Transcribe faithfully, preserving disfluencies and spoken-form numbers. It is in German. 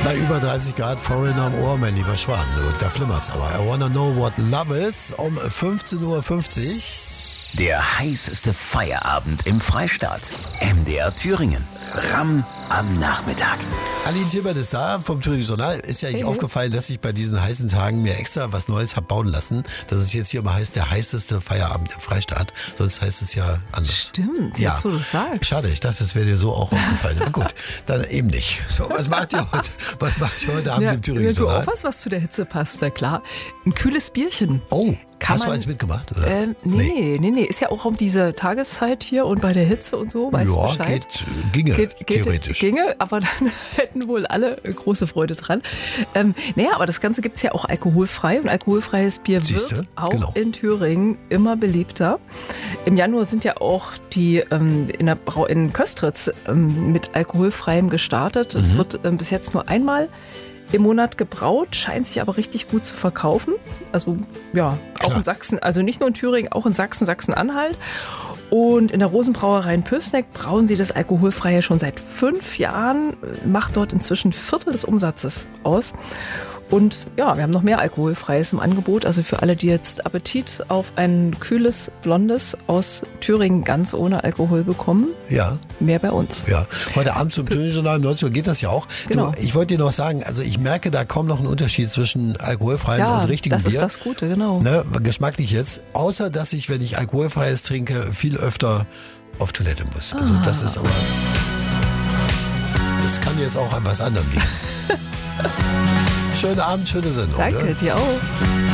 Bei über dreißig Grad, Foreigner am Ohr, mein lieber Schwan. Da flimmert's aber. I wanna know what love is um fünfzehn Uhr fünfzig. Der heißeste Feierabend im Freistaat. M D R Thüringen. Ramm am Nachmittag. Aline Thielmann ist da vom Thüringer Journal. Ist ja eigentlich Hey. aufgefallen, dass ich bei diesen heißen Tagen mir extra was Neues habe bauen lassen. Dass es jetzt hier immer heißt, der heißeste Feierabend im Freistaat. Sonst heißt es ja anders. Stimmt, Ja. jetzt wo du sagst. Schade, ich dachte, das wäre dir so auch aufgefallen. Aber gut, dann eben nicht. So, was macht ihr heute, was macht ihr heute Abend Ja, im Thüringer du Journal? auch was, was zu der Hitze passt, na klar. Ein kühles Bierchen. Oh, Kann hast du man- eins mitgemacht? Oder? Ähm, nee, nee, nee, ist ja auch um diese Tageszeit hier und bei der Hitze und so, weißt du Ja, Bescheid? geht, ginge, Geht, geht, theoretisch. Ginge, aber dann hätten wohl alle äh, große Freude dran. Ähm, naja, aber das Ganze gibt es ja auch alkoholfrei und alkoholfreies Bier Siehste, wird auch genau. in Thüringen immer beliebter. Im Januar sind ja auch die ähm, in, der Brau in Köstritz ähm, mit alkoholfreiem gestartet. Es Mhm. wird ähm, bis jetzt nur einmal im Monat gebraut, scheint sich aber richtig gut zu verkaufen. Also ja, auch Klar. in Sachsen, also nicht nur in Thüringen, auch in Sachsen, Sachsen-Anhalt. Und in der Rosenbrauerei in Pößneck brauen sie das Alkoholfreie schon seit fünf Jahren, macht dort inzwischen ein Viertel des Umsatzes aus. Und ja, wir haben noch mehr Alkoholfreies im Angebot. Also für alle, die jetzt Appetit auf ein kühles Blondes aus Thüringen ganz ohne Alkohol bekommen, Ja. mehr bei uns. Ja, heute Abend zum Thüringer Journal um neunzehn Uhr geht das ja auch. Genau. Du, ich wollte dir noch sagen, also ich merke da kaum noch einen Unterschied zwischen alkoholfreiem Ja, und richtigem das Bier. ist das Gute, genau. Ne, geschmacklich jetzt. Außer, dass ich, wenn ich alkoholfreies trinke, viel öfter auf Toilette muss. Also das ist aber... Das kann jetzt auch an was anderem liegen. Schönen Abend, schöne Sendung. Danke, Ne? dir auch.